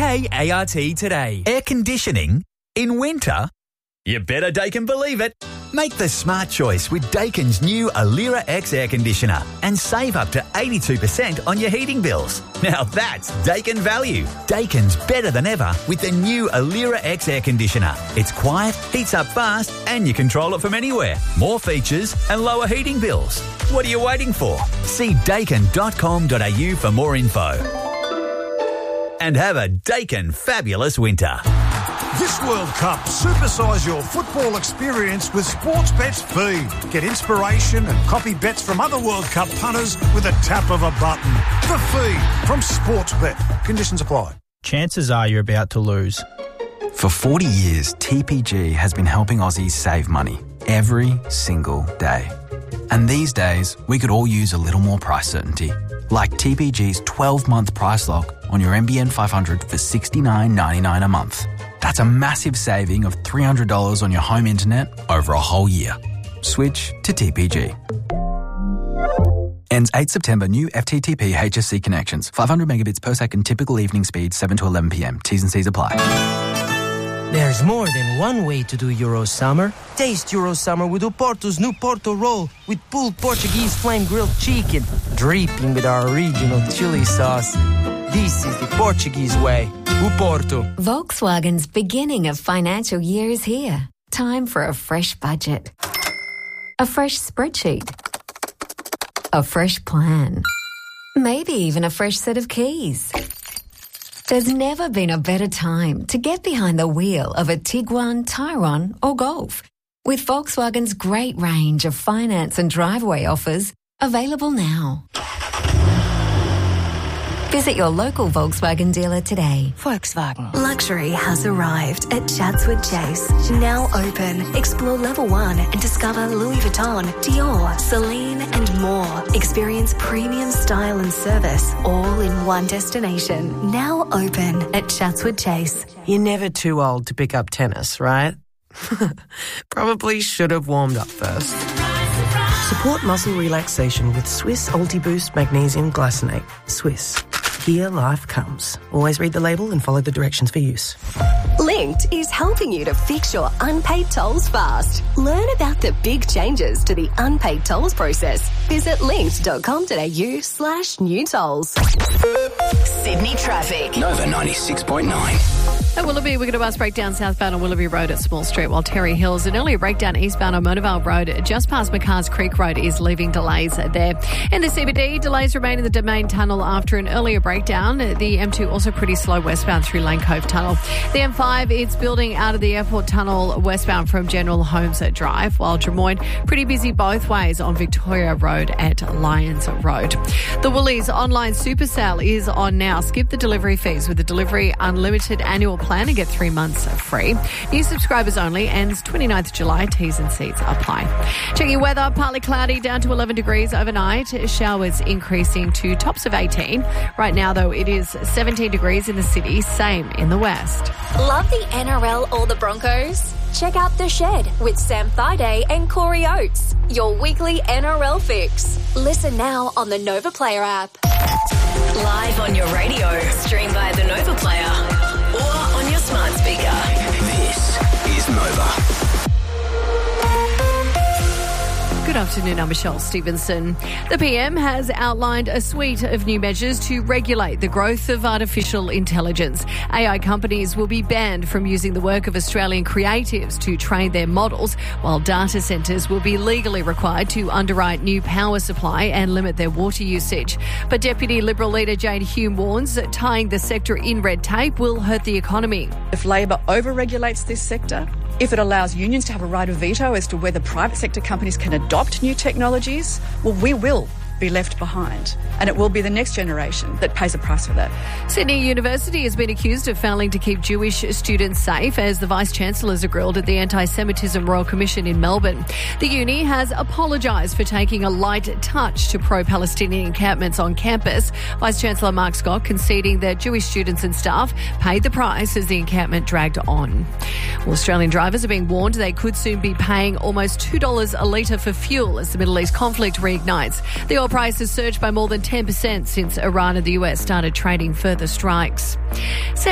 D-A-K-A-R-T today. Air conditioning? In winter? You better Daikin believe it. Make the smart choice with Daikin's new Alira X air conditioner and save up to 82% on your heating bills. Now that's Daikin value. Daikin's better than ever with the new Alira X air conditioner. It's quiet, heats up fast, and you control it from anywhere. More features and lower heating bills. What are you waiting for? See daikin.com.au for more info. And have a Daikin fabulous winter. This World Cup, supersize your football experience with Sportsbet's Feed. Get inspiration and copy bets from other World Cup punters with a tap of a button. The Feed from Sportsbet. Conditions apply. Chances are you're about to lose. For 40 years, TPG has been helping Aussies save money every single day. And these days, we could all use a little more price certainty. Like TPG's 12-month price lock on your NBN 500 for $69.99 a month. That's a massive saving of $300 on your home internet over a whole year. Switch to TPG. Ends 8 September. New FTTP HSC connections. 500 megabits per second. Typical evening speed 7 to 11 p.m. T's and C's apply. There's more than one way to do Euro Summer. Taste Euro Summer with Oporto's new Porto roll with pulled Portuguese flame grilled chicken, dripping with our original chili sauce. This is the Portuguese way. Oporto. Volkswagen's beginning of financial year is here. Time for a fresh budget. A fresh spreadsheet. A fresh plan. Maybe even a fresh set of keys. There's never been a better time to get behind the wheel of a Tiguan, Tyrone or Golf. With Volkswagen's great range of finance and driveway offers available now. Visit your local Volkswagen dealer today. Volkswagen. Luxury has arrived at Chatswood Chase. Now open. Explore Level 1 and discover Louis Vuitton, Dior, Celine and more. Experience premium style and service all in one destination. Now open at Chatswood Chase. You're never too old to pick up tennis, right? Probably should have warmed up first. Support muscle relaxation with Swiss Ultiboost Magnesium Glycinate. Swiss. Here life comes. Always read the label and follow the directions for use. Linked is helping you to fix your unpaid tolls fast. Learn about the big changes to the unpaid tolls process. Visit linked.com.au/new tolls. Sydney traffic. Nova 96.9. At Willoughby, we're going to bus breakdown southbound on Willoughby Road at Small Street, while Terry Hills. An earlier breakdown eastbound on Monavale Road just past McCarrs Creek Road is leaving delays there. In the CBD, delays remain in the Domain Tunnel after an earlier breakdown. The M2 also pretty slow westbound through Lane Cove Tunnel. The M5, it's building out of the Airport Tunnel westbound from General Holmes Drive, while Drummoyne pretty busy both ways on Victoria Road at Lyons Road. The Woolies online super sale is on now. Skip the delivery fees with the Delivery Unlimited annual plan and get 3 months free. New subscribers only, ends 29th July. T's and C's apply. Checking weather, partly cloudy down to 11 degrees overnight. Showers increasing to tops of 18. Right now, though, it is 17 degrees in the city, same in the west. Love the NRL or the Broncos? Check out The Shed with Sam Thaiday and Corey Oates. Your weekly NRL fix. Listen now on the Nova Player app. Live on your radio, stream via the Nova Player or on your smart speaker. This is Nova. Good afternoon, I'm Michelle Stevenson. The PM has outlined a suite of new measures to regulate the growth of artificial intelligence. AI companies will be banned from using the work of Australian creatives to train their models, while data centres will be legally required to underwrite new power supply and limit their water usage. But Deputy Liberal leader Jane Hume warns that tying the sector in red tape will hurt the economy. If Labor over-regulates this sector, if it allows unions to have a right of veto as to whether private sector companies can adopt new technologies, well, we will be left behind. And it will be the next generation that pays a price for that. Sydney University has been accused of failing to keep Jewish students safe as the Vice-Chancellors are grilled at the Anti-Semitism Royal Commission in Melbourne. The uni has apologised for taking a light touch to pro-Palestinian encampments on campus. Vice-Chancellor Mark Scott conceding that Jewish students and staff paid the price as the encampment dragged on. Well, Australian drivers are being warned they could soon be paying almost $2 a litre for fuel as the Middle East conflict reignites. The oil price has surged by more than 10% since Iran and the US started trading further strikes.